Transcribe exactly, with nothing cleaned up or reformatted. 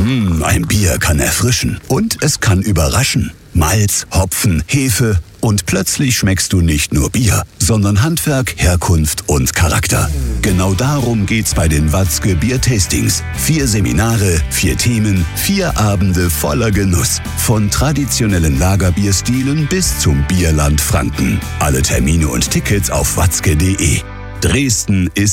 Mm, ein Bier kann erfrischen und es kann überraschen. Malz, Hopfen, Hefe und plötzlich schmeckst du nicht nur Bier, sondern Handwerk, Herkunft und Charakter. Genau darum geht's bei den Watzke Bier-Tastings. Vier Seminare, vier Themen, vier Abende voller Genuss. Von traditionellen Lagerbierstilen bis zum Bierland Franken. Alle Termine und Tickets auf watzke punkt de. Dresden ist